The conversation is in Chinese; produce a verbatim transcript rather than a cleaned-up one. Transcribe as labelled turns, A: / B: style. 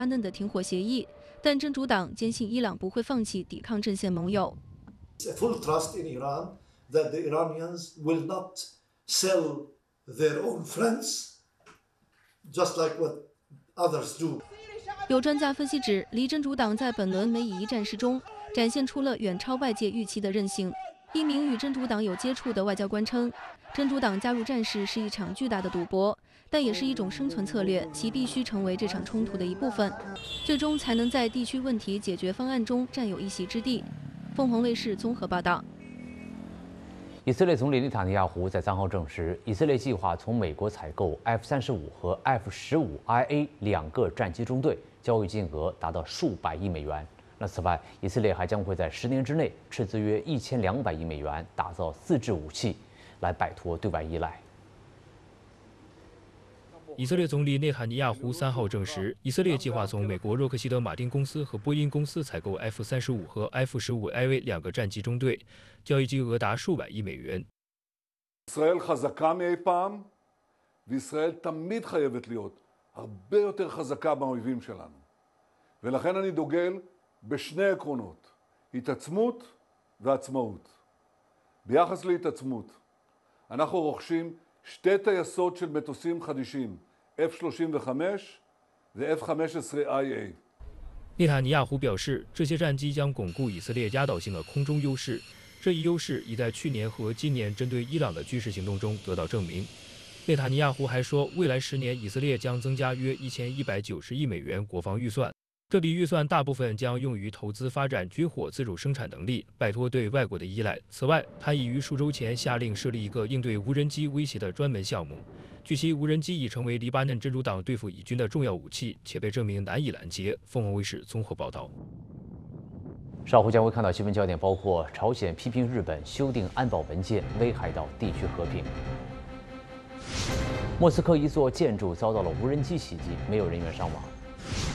A: 巴嫩的停火协议，但真主党坚信伊朗不会放弃抵抗阵线盟友。
B: Full trust in Iran that the Iranians will not sell their own friends, just like what others do.
A: 有专家分析指，离真主党在本轮美以一战事中展现出了远超外界预期的韧性。一名与真主党有接触的外交官称，真主党加入战事是一场巨大的赌博，但也是一种生存策略，其必须成为这场冲突的一部分，最终才能在地区问题解决方案中占有一席之地。凤凰卫视综合报道。
C: 以色列总理内塔尼亚胡在三号证实，以色列计划从美国采购 F 三十五和 F 十五 I A 两个战机中队，交易金额达到数百亿美元。那此外，以色列还将会在十年之内斥资约一千两百亿美元打造自制武器，来摆脱对外依赖。
D: 以色列总理内塔尼亚胡三号证实，以色列计划从美国洛克希德马丁公司和波音公司采购 F 三十五和 F 十五 I A 两个战机中队，交易金额达数百亿美元。
E: ישראל חזקה מאי פעם, וישראל תמיד חייבת להיות הרבה יותר חזקה מהאויבים שלנו. ולכן אני דוגל בשני עקרונות, התעצמות ועצמאות. ביחס להתעצמות, אנחנו רוכשים שתי טייסות של מטוסים חדישים, F 三十五 ו-F 十五 I A。
D: 内塔尼亚胡表示，这些战机将巩固以色列压倒性的空中优势。这一优势已在去年和今年针对伊朗的军事行动中得到证明。内塔尼亚胡还说，未来十年以色列将增加约一千一百九十亿美元国防预算，这笔预算大部分将用于投资发展军火自主生产能力，摆脱对外国的依赖。此外，他已于数周前下令设立一个应对无人机威胁的专门项目。据悉，无人机已成为黎巴嫩真主党对付以军的重要武器，且被证明难以拦截。凤凰卫视综合报道。
C: 稍后将会看到新闻焦点，包括朝鲜批评日本修订安保文件，危害到地区和平；莫斯科一座建筑遭到了无人机袭击，没有人员伤亡。